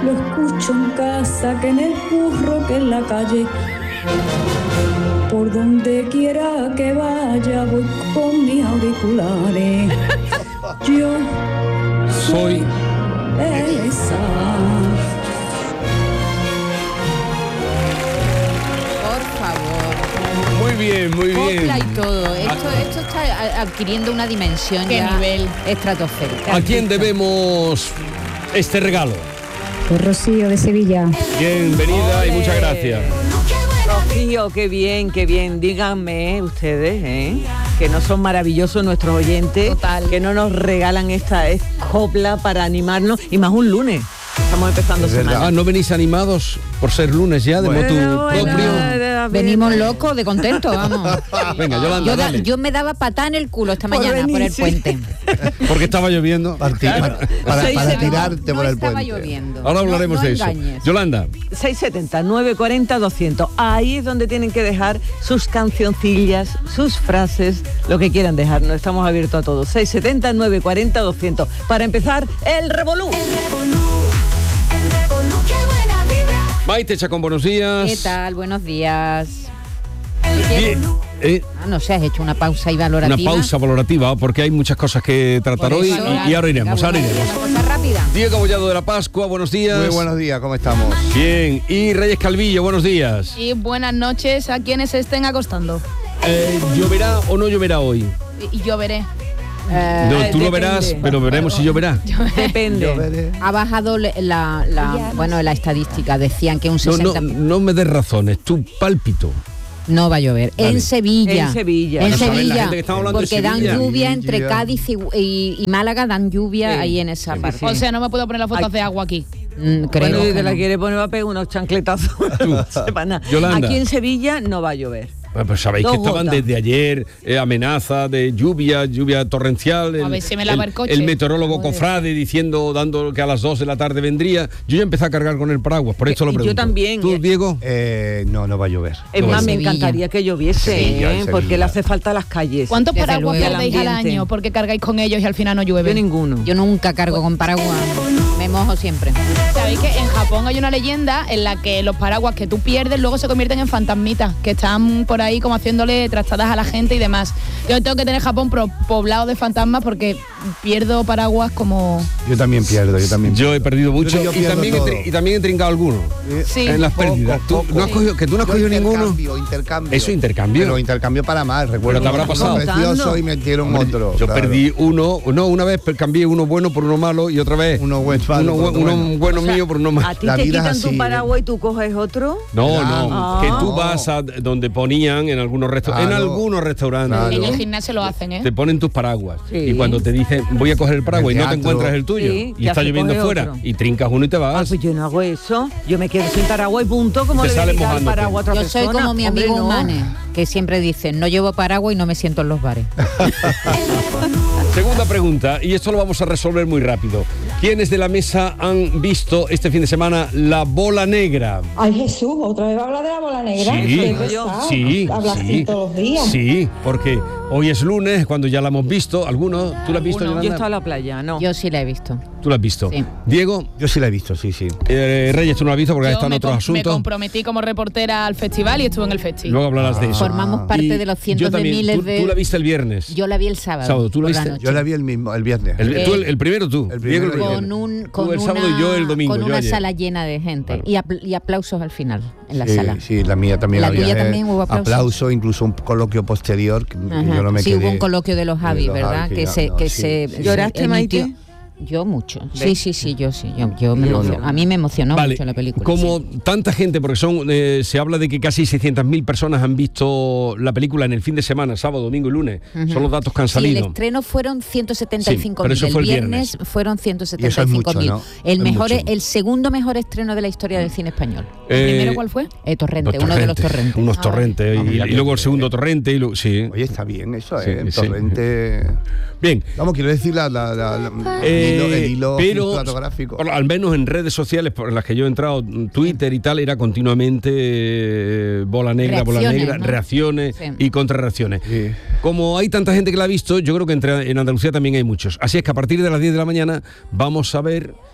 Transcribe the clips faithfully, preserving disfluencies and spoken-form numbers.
lo escucho en casa, que en el curro, que en la calle. Por donde quiera que vaya, voy con mis auriculares. Yo soy esa. Por favor. Muy bien, muy bien. Copla y todo. Esto, esto está adquiriendo una dimensión ¿Qué ya nivel? estratosférica. ¿A quién debemos este regalo? Pues Rocío de Sevilla. Bienvenida y muchas gracias. Rocío, qué bien, qué bien. Díganme eh, ustedes, ¿eh? que no son maravillosos nuestros oyentes, Total. que no nos regalan esta copla para animarnos, y más un lunes. Estamos empezando semana. Ah, ¿no venís animados por ser lunes ya, de Bueno, motu bueno, propio? bueno, Venimos locos de contento, vamos. Venga, Yolanda, Yo, da- dale. yo me daba patá en el culo esta Por mañana por venir, el sí. puente. Porque estaba lloviendo. Para, ti- para, para- Seis para segundos. tirarte No por el estaba puente. lloviendo. Ahora hablaremos No- no de eso. engañes. Yolanda, seiscientos setenta, novecientos cuarenta, doscientos. Ahí es donde tienen que dejar sus cancioncillas, sus frases, lo que quieran dejarnos. Estamos abiertos a todos. seiscientos setenta, novecientos cuarenta, doscientos. Para empezar, el revolú. Maite Chacón, buenos días. ¿Qué tal? Buenos días. Bien, eh, Ah, no sé, has hecho una pausa y una valorativa. pausa valorativa porque hay muchas cosas que tratar Por hoy eso, y, y ahora iremos, ahora venga, iremos. Una cosa rápida. Diego Abollado de la Pascua, buenos días. Muy buenos días, ¿cómo estamos? Bien, y Reyes Calvillo, buenos días. Y buenas noches a quienes se estén acostando. Eh, ¿Lloverá o no lloverá hoy? Y, y yo veré. Eh, No, tú depende. lo verás, pero veremos si lloverá. Depende. Yo veré. ha bajado le- la, la- bueno, la estadística. Decían que un No, no, sesenta... no me des razones, tú pálpito. No va a llover. Vale. En Sevilla. En Sevilla. En Bueno, saben la Sevilla. gente que estamos hablando de Porque dan Sevilla. lluvia entre Sevilla. Cádiz y, y- y Málaga, dan lluvia Sí. ahí en esa Sí, parte. sí. O sea, no me puedo poner las fotos Ay. de agua aquí. Mm, creo Bueno, y que te la no. quiere poner, va a pegar unos chancletazos. No sepa nada. Yolanda. Aquí en Sevilla no va a llover. Bueno, pues sabéis Dos que estaban gotas. desde ayer eh, amenaza de lluvia, lluvia torrencial. A ver si me lava el coche. el meteorólogo Cofrade diciendo, dando que a las dos de la tarde vendría. Yo ya empecé a cargar con el paraguas, por esto lo Y yo pregunto. también, ¿Tú, eh. Diego? Eh, no, no va a llover. Es No, más, en me Sevilla. encantaría que lloviese, Sevilla, ¿eh? en porque Sevilla. le hace falta a las calles. ¿Cuántos Desde paraguas luego. perdéis al Ambiente. año porque cargáis con ellos y al final no llueve? Yo ninguno. Yo nunca cargo con paraguas. Me mojo siempre. Sabéis que en Japón hay una leyenda en la que los paraguas que tú pierdes luego se convierten en fantasmitas, que están por ahí como haciéndole trastadas a la gente y demás. Yo tengo que tener Japón pro- poblado de fantasmas porque pierdo paraguas como... Yo también pierdo, yo también Yo he perdido mucho Yo y pierdo también, he, todo. tri- y también he trincado alguno Eh, Sí. en las poco, pérdidas. ¿Tú poco. no has cogido, ¿Que tú no has Yo cogido ninguno? intercambio, intercambio. Eso, intercambio. Pero intercambio para mal, recuerdo. Pero te habrá pasado. Precioso y metieron Hombre, otro. yo claro. perdí uno, no, una vez per- cambié uno bueno por uno malo y otra vez Uno bueno, uno, por bu- otro uno bueno. bueno mío por uno ¿A malo. ti La te vida es quitan tu así, paraguas y tú coges otro? No, Claro. no, que tú No. vas a donde ponían en algunos restaurantes, en Claro. algunos restaurantes, Claro. En el gimnasio lo hacen, ¿eh? te ponen tus paraguas Sí. y cuando te dicen voy a coger el paraguas y El no te teatro. encuentras el tuyo Sí, y ya está se lloviendo coge fuera otro. y trincas uno y te Ah, vas. pues yo no hago eso. Yo me quedo sin paraguas y punto, como Te le voy a sales quitar el mojándote. paraguas a otra Yo soy persona. como mi Hombre, amigo no. Humane, que siempre dice, no llevo paraguas y no me siento en los bares. Segunda pregunta, y esto lo vamos a resolver muy rápido. ¿Quiénes de la mesa han visto este fin de semana La Bola Negra? Ay, Jesús, otra vez va a hablar de la bola negra. Sí, Qué pesado. sí, Habla así sí, todos los días. sí, porque hoy es lunes, cuando ya la hemos visto, algunos, ¿tú la has visto, Yo Yolanda? estoy a la playa, no. Yo sí la he visto. Tú la has visto. Sí. Diego, Yo sí la he visto, sí, sí. eh, Reyes, tú no la has visto porque Yo están me, otros com- me asuntos. comprometí como reportera al festival y estuve en el festival. Luego hablarás de eso. Formamos parte Y de los cientos yo también. de miles ¿Tú, de... tú la viste el viernes. Yo la vi el sábado. Sábado, ¿tú la por la viste? noche. Yo la vi el mismo, el viernes. El, Eh, tú el, el primero tú. el Diego primero yo. Con, un, con el una, sábado y yo el domingo, con yo una ayer. sala llena de gente. Claro. Y, apl- y aplausos al final, en la sí, sala. Sí, la mía también La había. tuya eh, también hubo aplausos. Aplauso, incluso un coloquio posterior. Que Ajá. yo no me Sí, quedé- hubo un coloquio de los Javi, los ¿verdad? Javi, que ya, se, no, que sí, se sí, sí. ¿Lloraste, emitió- Maite? Yo mucho. Sí, ¿Ves? sí, sí, yo sí. Yo, yo me Yo emociono. no. A mí me emocionó Vale, mucho la película. como sí. tanta gente, porque son eh, se habla de que casi seiscientas mil personas han visto la película en el fin de semana, sábado, domingo y lunes. Ujú. Son los datos que han Sí, salido. el estreno fueron ciento setenta y cinco Sí, pero mil. eso El fue el viernes, viernes. fueron ciento setenta y Y eso es cinco mil. mucho, ¿no? El Es mejor, mucho. el segundo mejor estreno de la historia del cine español. ¿El Eh, primero cuál fue? Eh, Torrente, los uno de los torrentes, torrentes. Unos Ah, torrentes. vale. y, Ah, y luego el segundo torrente. Y lo- sí. Oye, está bien eso, Sí, ¿eh? sí. Torrente. Bien. Vamos, quiero decir la, la- la- la- Eh, el hilo, el hilo pero cinematográfico. por- al menos en redes sociales por las que yo he entrado, Twitter y tal, era continuamente eh, bola negra, bola Reacciones, negra, ¿no? reacciones Sí. y contrarreacciones. Sí. Como hay tanta gente que la ha visto, yo creo que entre, en Andalucía también hay muchos. Así es que a partir de las diez de la mañana vamos a ver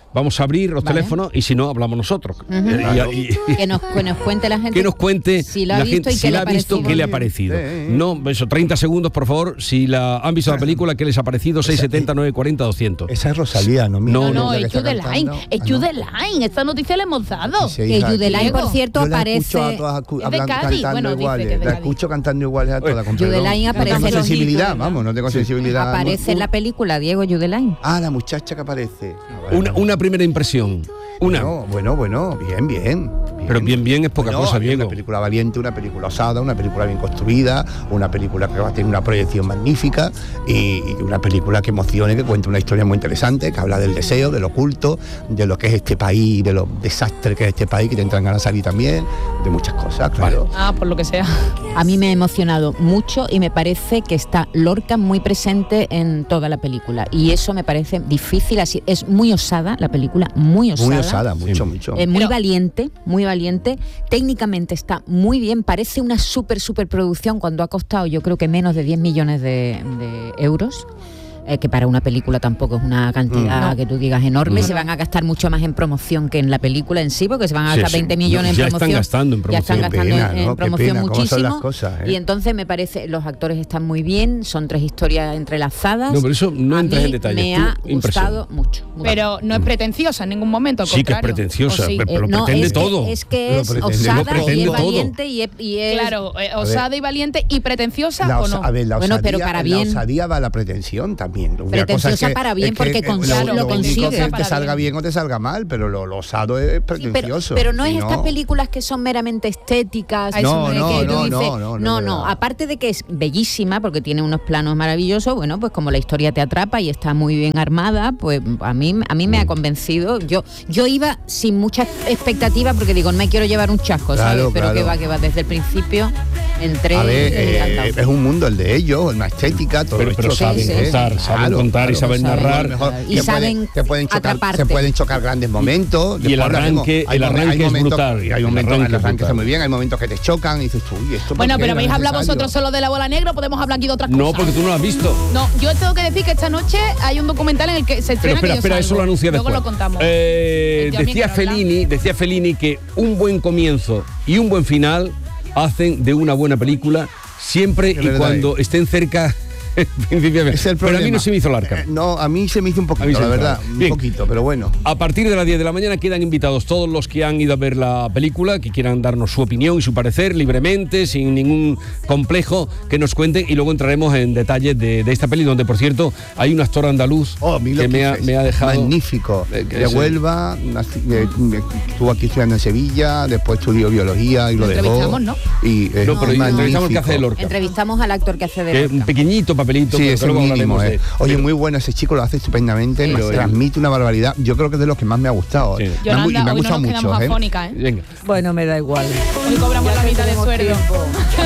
vamos a abrir los Vale. teléfonos y si no, hablamos nosotros. Ujú. Eh, y- y- Que nos, que nos cuente la gente. que nos cuente si la ha la visto gente, y si qué le la ha ha visto, parecido. qué le ha parecido. Sí, sí. No, eso, treinta segundos, por favor. Si la han visto la película, ¿qué les ha parecido? seis setenta, nueve cuarenta, doscientos. Esa es Rosalía, ¿no? No, No, no, no, la que es está Jude Line. cantando. Es Ah, no. Jude Line. Esta noticia la hemos dado. Sí, Que hija, Jude Line, por Diego. cierto, yo la escucho a aparece. todas acu- Es de hablando, Cádiz. cantando Bueno, dice iguales. que es de La Cádiz. escucho cantando iguales a todas. con Jude perdón. Line aparece No tengo en los sensibilidad, títulos, vamos, no tengo sensibilidad. Aparece en la película, Diego, Jude Line. Ah, la muchacha que aparece. Ah, vale, Una, vale. una primera impresión. Una. No, bueno, bueno, bien, bien. Pero bien, bien es poca Bueno, cosa, bien, Diego. Una película valiente, una película osada, una película bien construida, una película que va a tener una proyección magnífica y, y una película que emocione, que cuenta una historia muy interesante, que habla del deseo, del oculto, de lo que es este país, de los desastres que es este país, que te entran ganas de salir también, de muchas cosas, claro. Ah, por lo que sea. A mí me ha emocionado mucho y me parece que está Lorca muy presente en toda la película. Y eso me parece difícil. Así es muy osada la película, muy osada. Muy osada, mucho, Sí. mucho. Eh, muy Pero- valiente, muy valiente. Técnicamente está muy bien. Parece una súper, súper producción cuando ha costado, yo creo que menos de diez millones de, de euros. Eh, que para una película tampoco es una cantidad No. que tú digas enorme. No. Se van a gastar mucho más en promoción que en la película en sí, porque se van a Sí, gastar sí. veinte millones Ya en están promoción. gastando en Ya están promoción. Qué gastando pena, en, en ¿no? Qué promoción pena, cómo son muchísimo. las cosas, ¿eh? Y entonces me parece, los actores están muy bien, son tres historias entrelazadas. No, pero eso no A entres mí en detalles. Me Tú, ha impresión. gustado mucho. mucho. Pero no es pretenciosa en ningún momento, al Sí que es contrario. pretenciosa, ¿O sí? pero- Eh, no, pretende es que- todo. es que Lo es pretende, lo osada y pretende es todo. valiente y es, y es- Claro, eh, osada y valiente y pretenciosa La o osa- no. A ver, la Bueno, osadía, pero para la bien. osadía va a la pretensión también. Una Pretenciosa cosa es que- para bien, es que, porque eh, consigue- lo, lo único consigue. que te Para salga bien. bien o te salga mal, pero lo, lo osado es Sí, pero, pretencioso. pero no es Si estas películas que son meramente estéticas. A eso No, me no, que tú no, dices- no, no, no, no, no. aparte de que es bellísima, porque tiene unos planos maravillosos, bueno, pues como la historia te atrapa y está muy bien armada, pues a mí, a mí me ha convencido. Yo, yo iba sin mucha expectativa porque digo, no me quiero llevar un chasco, Claro, ¿sabes? Pero claro. que va, que va, desde el principio entré A ver, eh, encantado. es un mundo el de ellos, una estética, todo Pero- pero hecho, saben ¿sabes? contar, saben contar y saben saben narrar. mejor. Y Te saben pueden, te pueden chocar, atraparte. se pueden chocar grandes momentos. Y el Después hablaremos, arranque- hay el momen- arranque hay es momentos- brutal. y Hay El momentos, arranque el es arranque está brutal. muy bien, hay momentos que te chocan y dices tú, uy, esto Bueno, por qué pero era ¿habéis hablado necesario? vosotros solo de la bola negra o podemos hablar aquí de otras cosas? No, porque tú no lo has visto. No, yo tengo que decir que esta noche hay un documental en el que se Pero estrena espera, que yo espera, salgo. eso lo anuncia Luego después. lo contamos. Eh, El Yami decía Carola. Fellini, decía Fellini que un buen comienzo y un buen final hacen de una buena película siempre Es y verdad. cuando estén cerca. principalmente. Es el Pero a mí problema. no se me hizo larga. Eh, no, a mí se me hizo un A mí poquito, se la me hizo verdad, larga. un Bien. poquito, pero bueno. A partir de las diez de la mañana quedan invitados todos los que han ido a ver la película, que quieran darnos su opinión y su parecer libremente, sin ningún complejo, que nos cuenten y luego entraremos en detalles de, de esta peli, donde por cierto hay un actor andaluz Oh, a mí lo que me ha, dices, me ha dejado... magnífico. Eh, que de es- Huelva, nací- eh, eh, estuvo aquí estudiando en Sevilla, después estudió biología y lo Lo dejó. entrevistamos, ¿no? Y es No, pero entrevistamos al que hace de magnífico. Lorca. Entrevistamos al actor que hace de Que es un Lorca. pequeñito papelito, Sí, pero es que el luego mínimo. hablaremos eh. de- Oye, pero- muy bueno, ese chico lo hace estupendamente, Sí, nos sí. transmite una barbaridad. Yo creo que es de los que más me ha gustado. Sí. Me ha mu- y Yolanda, me ha hoy no gustado nos quedamos mucho. ¿eh? afónicas, ¿eh? Venga. Bueno, me da igual. Hoy cobramos la mitad de tenemos sueldo. tiempo.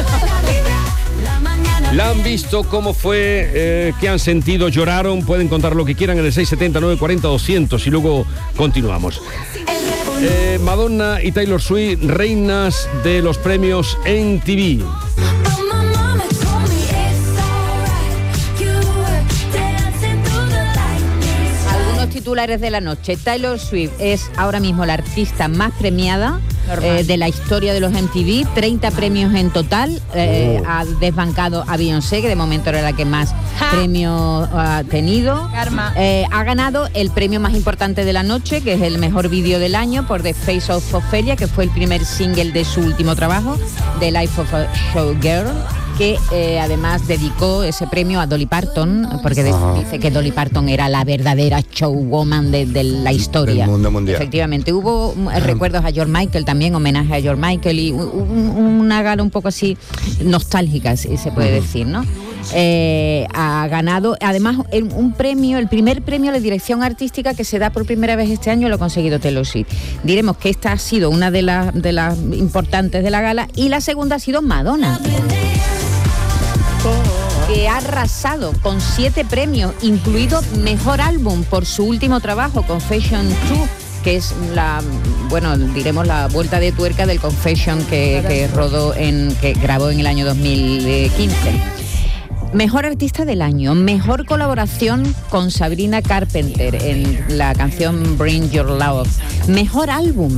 La han visto, cómo fue, eh, qué han sentido, lloraron, pueden contar lo que quieran en el seis setenta, nueve cuarenta, doscientos y luego continuamos. Eh, Madonna y Taylor Swift, reinas de los premios M T V. Algunos titulares de la noche. Taylor Swift es ahora mismo la artista más premiada eh, de la historia de los M T V, treinta premios en total. Eh, Oh. Ha desbancado a Beyoncé, que de momento era la que más premios ha tenido. Karma. Eh, ha ganado el premio más importante de la noche, que es el mejor vídeo del año, por The Face of Ophelia, que fue el primer single de su último trabajo, The Life of a Showgirl, que eh, además dedicó ese premio a Dolly Parton, porque de- dice que Dolly Parton era la verdadera showwoman de, de la historia. Del mundo mundial. Efectivamente, hubo mm, recuerdos a George Michael también, homenaje a George Michael y un- un- una gala un poco así nostálgica, si se puede decir, ¿no? Eh, ha ganado, además, el- un premio, el primer premio de dirección artística que se da por primera vez este año lo ha conseguido Taylor Swift. Diremos que esta ha sido una de las, de las importantes de la gala y la segunda ha sido Madonna, que ha arrasado con siete premios, incluido Mejor Álbum por su último trabajo, Confession dos, que es la, bueno, diremos la vuelta de tuerca del Confession que, que rodó en, que grabó en el año dos mil quince. Mejor artista del año, mejor colaboración con Sabrina Carpenter en la canción Bring Your Love, mejor álbum.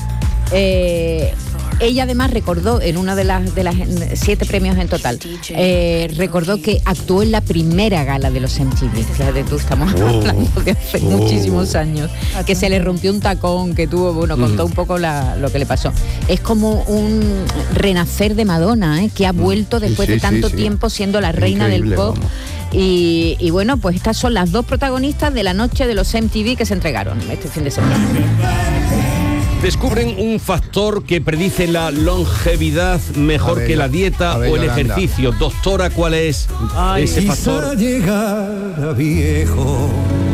Eh, ella además recordó en una de las de las siete premios en total, eh, recordó que actuó en la primera gala de los M T V. Fíjate tú, estamos oh, hablando de hace oh. muchísimos años, que se le rompió un tacón, que tuvo, bueno, contó un poco la, lo que le pasó. Es como un renacer de Madonna, ¿eh? Que ha vuelto después sí, sí, de tanto sí, sí. tiempo siendo la reina Increíble, del pop. Y, y bueno, pues estas son las dos protagonistas de la noche de los M T V que se entregaron este fin de semana. Descubren un factor que predice la longevidad mejor ver, que la dieta ver, o el Yolanda. ejercicio. Doctora, ¿cuál es Ay, ese factor? Llegar a viejo.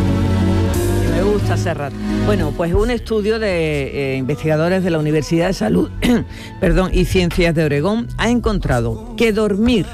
Me gusta Serrat. Bueno, pues un estudio de eh, investigadores de la Universidad de Salud perdón, y Ciencias de Oregón ha encontrado que dormir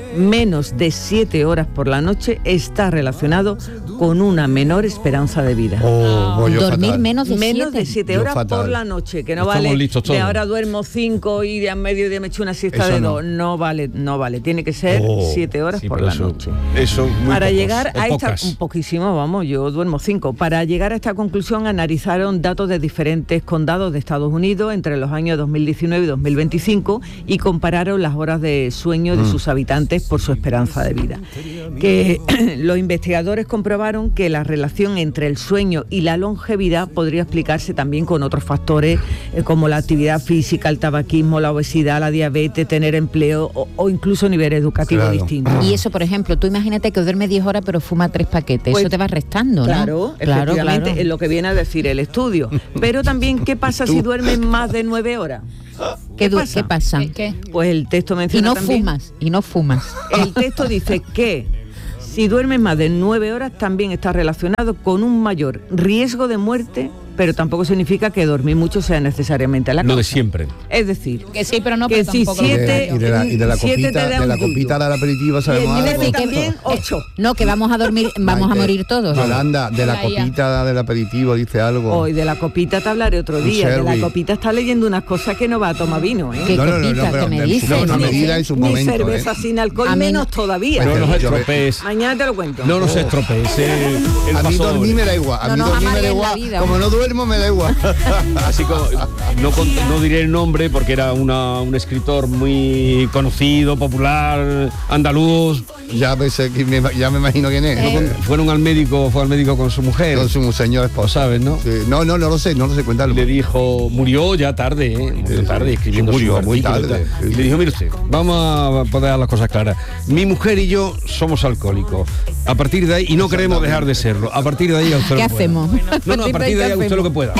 menos de siete horas por la noche está relacionado con una menor esperanza de vida. Oh, voy yo Dormir fatal. menos de menos siete, de siete horas por la noche, que no Estamos vale listos todos. de ahora duermo cinco y de a medio día me echo una siesta Eso de no. dos. No vale, no vale. Tiene que ser Oh, siete horas Sí, por pero la eso, noche. Eso muy Para pocos, llegar a o esta pocas. un poquísimo, vamos, yo duermo cinco. Para llegar a esta conclusión analizaron datos de diferentes condados de Estados Unidos entre los años dos mil diecinueve y dos mil veinticinco y compararon las horas de sueño de mm. sus habitantes por su esperanza de vida. Que los investigadores comprobaron que la relación entre el sueño y la longevidad podría explicarse también con otros factores eh, como la actividad física, el tabaquismo, la obesidad, la diabetes, tener empleo o, o incluso niveles educativos Claro. distintos. Y eso, por ejemplo, tú imagínate que duerme diez horas pero fuma tres paquetes, Pues, eso te va restando, ¿no? Claro, claro, efectivamente, claro. es lo que viene a decir el estudio. Pero también, ¿qué pasa si duermes más de nueve horas? ¿Qué, du- ¿Qué pasa? ¿Qué, qué? Pues el texto Y menciona no también, fumas, y no fumas. el texto dice que si duermes más de nueve horas también está relacionado con un mayor riesgo de muerte, pero tampoco significa que dormir mucho sea necesariamente la causa. Lo de siempre. Es decir, Que sí, pero no, que pero si tampoco. siete- y, de la, y de la siete copita, te da de la un yuyu. copita del aperitivo sabemos y el algo. nivel también ocho. No, que vamos a dormir, vamos a Maite, morir todos. Yolanda, de la Hola, ya. copita del aperitivo dice algo. Hoy de la copita te hablaré otro Un día. De la Sherry. copita está leyendo unas cosas que no va a tomar vino, ¿eh? ¿Qué no, no, no, copita? no, pero ¿Qué me en su- dices? no, no, No medida sé. en su Ni momento. cerveza ¿eh? sin alcohol, A mí- menos todavía. No Pero nos yo- estropees. Mañana te lo cuento. No nos estropees. eh, el A mí paso dormir doble. me da igual. A No mí nos dormir me da amargues la igual. vida. Como no duermo, me da igual. Así como no, con- no diré el nombre porque era una, un escritor muy conocido, popular, andaluz. Ya, pensé que me, ya me imagino quién es. Fue con- Fueron al médico, fue al médico con su mujer. Con su señor Lo esposo. sabes, ¿no? Sí. No, no, no lo sé, no lo sé, cuéntalo. Y le dijo, murió ya tarde, ¿eh? Murió Sí, tarde sí. escribiendo Murió sus muy artículos y tarde, tal. sí. Y le dijo, mire usted, vamos a poner las cosas claras. Mi mujer y yo somos alcohólicos. A partir de ahí, y no queremos dejar de serlo. A partir de ahí, a usted ¿Qué lo que pueda. hacemos? No, no, a partir de ahí, a usted lo que pueda.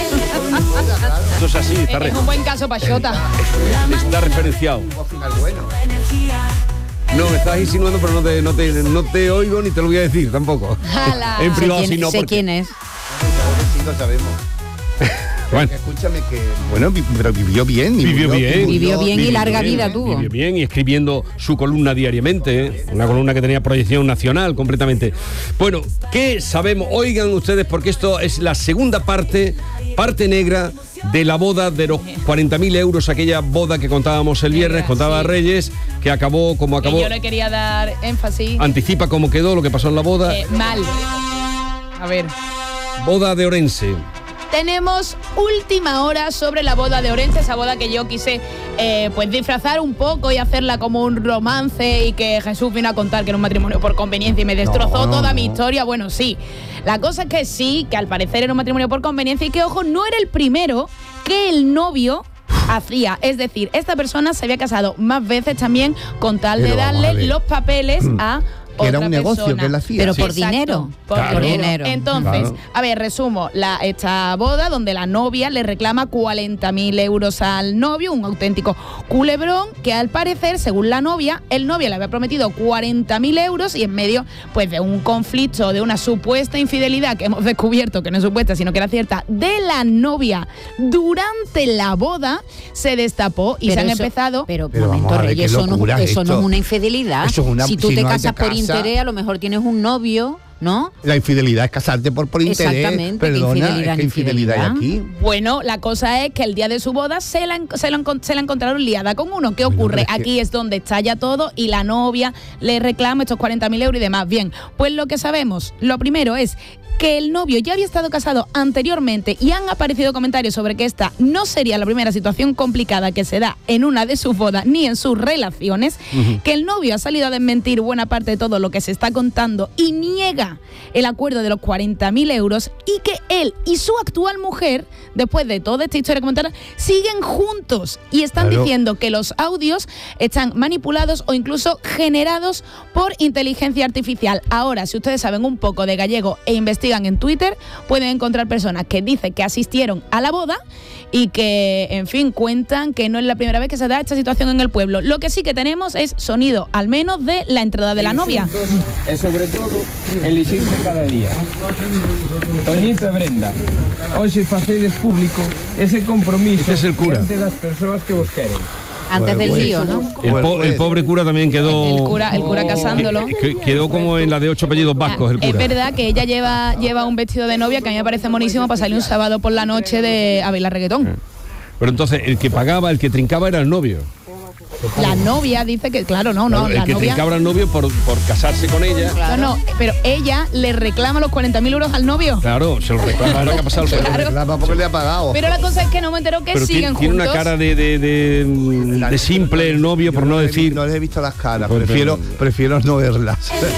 Esto es así, está, Es, re- es un buen caso para Xota. está referenciado. No, me estás insinuando, pero no te, no, te, no te oigo ni te lo voy a decir tampoco. Ala. En Sé privado, quién, sí, no. sé porque- quién es. Sí, lo sabemos. Bueno. Que Escúchame que. Bueno, vi- pero vivió bien. y Vivió murió- bien. Vivió bien y Vivió larga bien, vida tuvo. Vivió bien y escribiendo su columna diariamente, ¿eh? Una columna que tenía proyección nacional completamente. Bueno, ¿qué sabemos? Oigan ustedes, porque esto es la segunda parte, parte negra de la boda de los cuarenta mil euros, aquella boda que contábamos el viernes, Negra, contaba sí. Reyes, que acabó como Que acabó. yo le quería dar énfasis. Anticipa cómo quedó lo que pasó en la boda. Eh, mal. A ver. Boda de Orense. Tenemos última hora sobre la boda de Orense, esa boda que yo quise eh, pues disfrazar un poco y hacerla como un romance y que Jesús vino a contar que era un matrimonio por conveniencia y me destrozó No, no, toda no. mi historia. Bueno, sí, la cosa es que sí, que al parecer era un matrimonio por conveniencia y que, ojo, no era el primero que el novio hacía. Es decir, esta persona se había casado más veces también con tal Pero de vamos a darle ver. los papeles a Que era otra un negocio persona. que él hacía. Pero Sí. por Exacto, dinero. por Claro. dinero. Entonces, Claro. a ver, resumo, la, esta boda donde la novia le reclama cuarenta mil euros al novio, un auténtico culebrón que al parecer, según la novia, el novio le había prometido cuarenta mil euros y en medio pues de un conflicto, de una supuesta infidelidad que hemos descubierto, que no es supuesta, sino que era cierta, de la novia durante la boda, se destapó y Pero se han eso- empezado... Pero, Pero momento, vamos a ver, Reyes, qué eso, no, locura es eso no esto. es una infidelidad. Eso es una- si tú si te no hay casas te por casa- interés, a lo mejor tienes un novio ¿no? La infidelidad es casarte por, por interés. Exactamente, Perdona, infidelidad, es que infidelidad hay aquí. Bueno, la cosa es que el día de su boda se la, se la, se la encontraron liada con uno. ¿Qué ocurre? Bueno, es que- Aquí es donde estalla todo y la novia le reclama estos cuarenta mil euros y demás. Bien, pues lo que sabemos, lo primero es que el novio ya había estado casado anteriormente y han aparecido comentarios sobre que esta no sería la primera situación complicada que se da en una de sus bodas ni en sus relaciones, uh-huh. que el novio ha salido a desmentir buena parte de todo lo que se está contando y niega el acuerdo de los cuarenta mil euros y que él y su actual mujer, después de toda esta historia comentada, siguen juntos y están Claro. diciendo que los audios están manipulados o incluso generados por inteligencia artificial. Ahora, si ustedes saben un poco de gallego e investigan en Twitter, pueden encontrar personas que dicen que asistieron a la boda y que, en fin, cuentan que no es la primera vez que se da esta situación en el pueblo. Lo que sí que tenemos es sonido, al menos de la entrada de la novia. Es sobre todo elegirse cada día. Toñito e Brenda, hoxe facedes público ese compromiso Ese es el cura. entre las personas que vos queren. Antes Bueno, del pues, lío, ¿no? El, po- Pues, el pobre cura también quedó... El cura, el cura casándolo. que- Quedó como en la de ocho apellidos vascos, el Es cura. verdad que ella lleva, lleva un vestido de novia que a mí me parece monísimo para salir un sábado por la noche de a bailar reggaetón. Pero entonces, el que pagaba, el que trincaba era el novio. La novia dice que, claro, no, no, el la que novia... trincaba era el novio por, por casarse con ella. No, no, pero ella le reclama los cuarenta mil euros al novio. Claro, se lo reclama. Ahora que ha pasado el Claro. Reclama porque le ha pagado. Pero la cosa es que no me entero que Pero siguen tiene, tiene juntos. una cara de, de, de, de simple el novio, por Yo no le he decir... vi- No les he visto las caras, Pues, prefiero, pero- prefiero no verlas.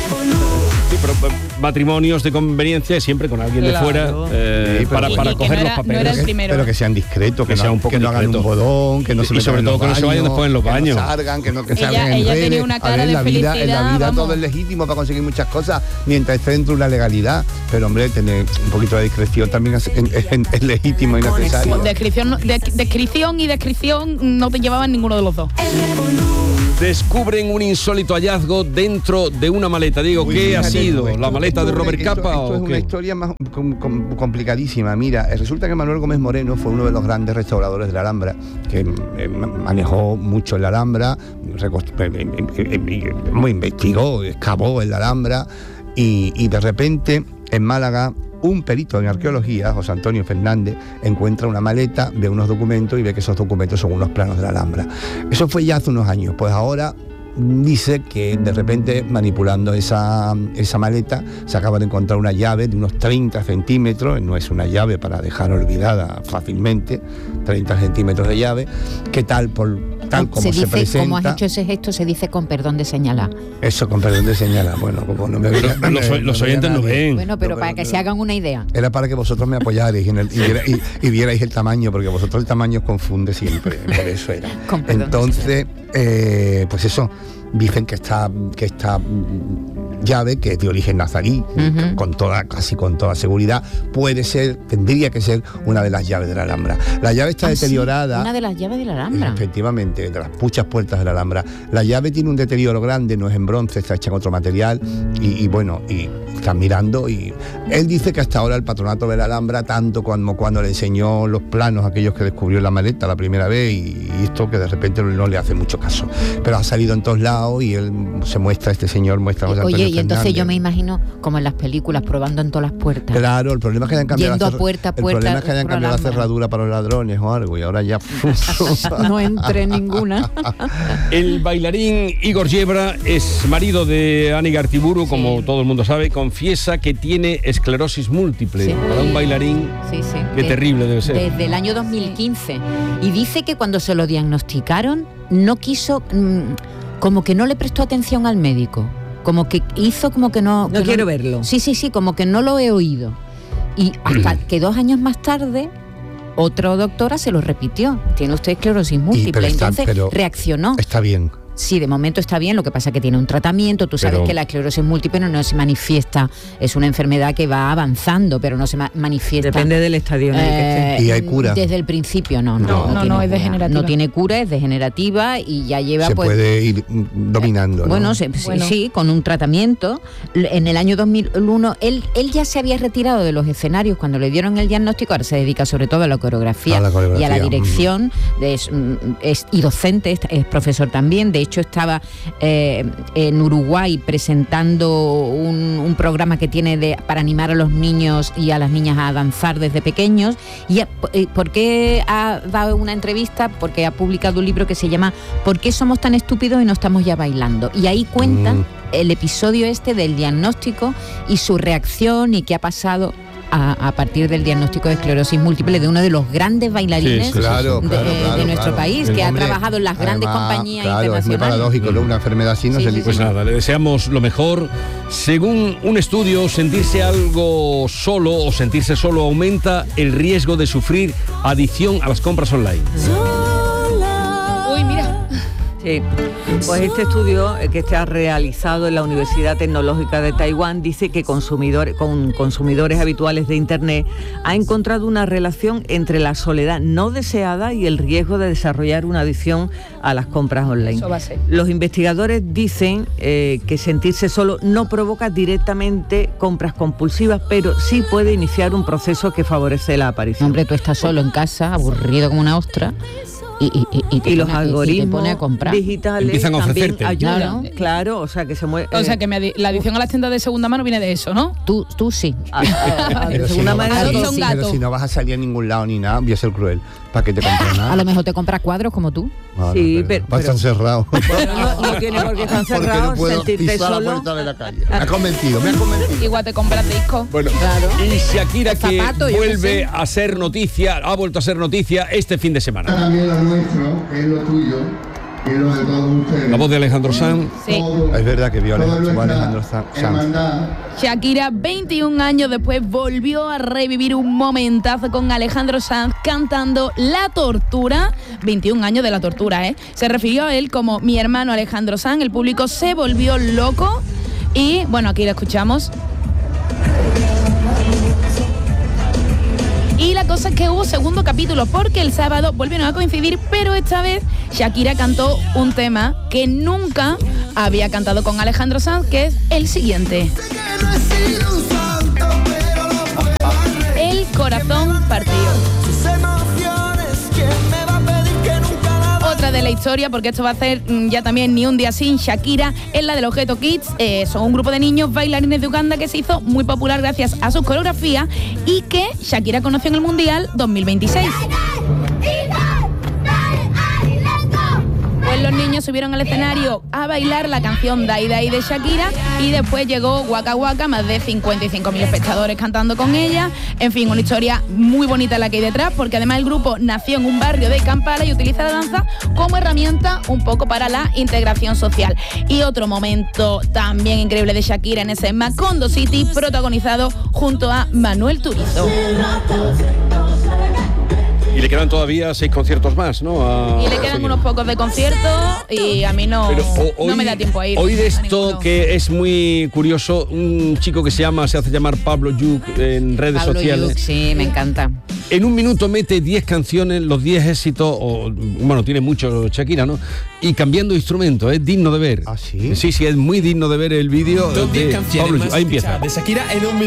Sí, pero eh, matrimonios de conveniencia siempre con alguien Claro. de fuera eh, Sí, pero para, bueno. para Y que coger no los era- no papeles. era el primero. Pero que sean discretos, que, Que no, sea un poco que no hagan un discreto. bodón, que no se Y sobre metan en todo los que no se vayan baños, después en los que no baños. salgan, que no que Ella- salgan en ella redes. tenía una A cara ver, de la vida, en la felicidad, vida todo vamos. es legítimo para conseguir muchas cosas mientras esté dentro de una legalidad. Pero hombre, tener un poquito de discreción también es, es- es- es legítimo y necesario. Descripción, no- de- descripción y descripción no te llevaban ninguno de los dos. Descubren un insólito hallazgo dentro de una maleta. Digo, Uy, ¿qué fíjate ha sido? tú, esto- ¿La maleta de esto- Robert esto- Capa Esto o es una qué? historia más com- com- complicadísima. Mira, resulta que Manuel Gómez Moreno fue uno de los grandes restauradores de la Alhambra, que eh, manejó mucho en la Alhambra, recost- eh, eh, eh, eh, investigó, excavó en la Alhambra y, y de repente en Málaga un perito en arqueología, José Antonio Fernández, encuentra una maleta, ve unos documentos y ve que esos documentos son unos planos de la Alhambra. Eso fue ya hace unos años, pues ahora dice que de repente manipulando esa, esa maleta se acaba de encontrar una llave de unos treinta centímetros, no es una llave para dejar olvidada fácilmente, treinta centímetros de llave, que tal por tal como se se, dice, presenta, como has hecho ese gesto, se dice con perdón de señalar. eso con perdón de señala, bueno, como no me veía, Pero los, los oyentes no ven. Bueno, pero No, para pero- que se hagan una idea. Era para que vosotros me apoyarais en el- y, viera- y- y vierais el tamaño, porque vosotros el tamaño os confunde siempre, por eso era. Con perdón, Entonces, eh, pues eso, dicen que esta, que esta mm, llave, que es de origen nazarí, Ujú. con toda, casi con toda seguridad, puede ser, tendría que ser una de las llaves de la Alhambra. La llave está Ah, sí, deteriorada. una de las llaves de la Alhambra. Efectivamente, de las muchas puertas de la Alhambra. La llave tiene un deterioro grande, no es en bronce, está hecha en otro material y, y bueno, y están mirando y él dice que hasta ahora el patronato de la Alhambra, tanto como cuando le enseñó los planos a aquellos que descubrió en la maleta la primera vez y, y esto que de repente no, no le hace mucho caso. Pero ha salido en todos lados y él se muestra, este señor muestra a José Oye, Antonio y entonces Fernández. yo me imagino como en las películas, probando en todas las puertas. Claro, el problema es que hayan cambiado Yendo la a cer- puerta a el puerta problema es que hayan por cambiado la Alhambra. cerradura para los ladrones o algo y ahora ya No entre ninguna. El bailarín Igor Yebra es marido de Ani Gartiburu, como Sí. todo el mundo sabe, confiesa que tiene esclerosis múltiple. Sí. Para un bailarín, Sí, sí. qué De- terrible debe ser. Desde el año dos mil quince. Y dice que cuando se lo diagnosticaron, no quiso, mm, como que no le prestó atención al médico. Como que hizo como que no... No que quiero verlo. Sí, sí, sí, como que no lo he oído. Y hasta que dos años más tarde, otra doctora se lo repitió. Tiene usted esclerosis múltiple. pero está- Entonces pero- reaccionó. está bien. Sí, de momento está bien, lo que pasa es que tiene un tratamiento. Tú sabes Pero- que la esclerosis múltiple no, no se manifiesta, es una enfermedad que va avanzando, pero no se ma- manifiesta. Depende del estadio en el que esté. ¿Y hay cura? Desde el principio no, no. No, no, tiene no, es cura. degenerativa. No tiene cura, es degenerativa y ya lleva Se pues... puede ir mm, dominando, ¿no? Bueno, se- sí, Bueno. sí, con un tratamiento. L- En el año dos mil uno, él, él ya se había retirado de los escenarios cuando le dieron el diagnóstico, ahora se dedica sobre todo a la coreografía, A la y a la coreografía, dirección, de- es, mm, es- y docente, es, es profesor también. De hecho estaba eh, en Uruguay presentando un, un programa que tiene de, para animar a los niños y a las niñas a danzar desde pequeños. ¿Y a, eh, por qué ha dado una entrevista? Porque ha publicado un libro que se llama ¿Por qué somos tan estúpidos y no estamos ya bailando? Y ahí cuenta mm. el episodio este del diagnóstico y su reacción y qué ha pasado A, a partir del diagnóstico de esclerosis múltiple de uno de los grandes bailarines sí, sí, claro, de, claro, claro, de nuestro claro. país, El que hombre, ha trabajado en las grandes además, compañías claro, internacionales. Es muy paradójico, ¿no? Una enfermedad así no sí, se sí, elige. Pues nada, le deseamos lo mejor. Según un estudio, sentirse algo solo o sentirse solo aumenta el riesgo de sufrir adicción a las compras online. Uy, mira. Sí, pues este estudio que se ha realizado en la Universidad Tecnológica de Taiwán dice que consumidores, con consumidores habituales de Internet ha encontrado una relación entre la soledad no deseada y el riesgo de desarrollar una adicción a las compras online. Eso va a ser. Los investigadores dicen eh, que sentirse solo no provoca directamente compras compulsivas, pero sí puede iniciar un proceso que favorece la aparición. Hombre, tú estás solo en casa, aburrido como una ostra. Y, y, y, y, te y los pone, algoritmos y te pone a comprar. digitales Empiezan a también ofrecerte. ayudan, Claro. claro, o sea que se mueve. O sea que me adi- la adicción a las tiendas de segunda mano viene de eso, ¿no? Tú, tú sí. de Pero si segunda no vas a manera Adopta salir- un sí, gato. pero si no vas a salir a ningún lado ni nada, voy a ser cruel. ¿Para qué te compras nada? A lo mejor te compras cuadros como tú. No, no, Sí, pero- pero- para estar cerrado. no, no tiene por qué estar Porque cerrado, no puedo sentirte pisar la solo. puerta de la calle. Me has convencido, me has convencido. Igual te compras discos. Bueno, Claro. y Shakira, que Zapato, yo qué vuelve sé. a ser noticia, ha vuelto a ser noticia este fin de semana. También lo nuestro, que es lo tuyo, y lo de todos ustedes. La voz de Alejandro Sanz. Sí. Todo- Es verdad que vio a toda Alejandro- nuestra Alejandro Sanz. hermandad. Shakira, veintiún años después, volvió a revivir un momentazo con Alejandro Sanz cantando La Tortura. veintiún años de La Tortura, ¿eh? Se refirió a él como mi hermano Alejandro Sanz. El público se volvió loco y, bueno, aquí lo escuchamos. Y la cosa es que hubo segundo capítulo porque el sábado volvieron a coincidir, pero esta vez Shakira cantó un tema que nunca había cantado con Alejandro Sanz, que es el siguiente. El corazón partido. Otra de la historia, porque esto va a ser mm, ya también Ni un día sin Shakira, es la del Objeto Kids. Eh, son un grupo de niños bailarines de Uganda que se hizo muy popular gracias a sus coreografías y que Shakira conoció en el Mundial dos mil veintiséis. Pues los niños subieron al escenario a bailar la canción Dai Dai de Shakira y después llegó Waka Waka, más de cincuenta y cinco mil espectadores cantando con ella. En fin, una historia muy bonita la que hay detrás, porque además el grupo nació en un barrio de Kampala y utiliza la danza como herramienta un poco para la integración social. Y otro momento también increíble de Shakira en ese Macondo City, protagonizado junto a Manuel Turizo. Y le quedan todavía seis conciertos más, ¿no? A- Y le quedan unos pocos de conciertos y a mí no, Pero o- no me da tiempo a ir. Hoy de a esto ninguno. que es muy curioso, un chico que se llama, se hace llamar Pablo Yuk en redes Pablo sociales. Yuk, sí, me encanta. En un minuto mete diez canciones, los diez éxitos, o, bueno, tiene mucho Shakira, ¿no? Y cambiando instrumento, es digno de ver. ¿Ah, sí? Sí, sí, es muy digno de ver el vídeo de Pablo Yuk. Ahí empieza. De Shakira en un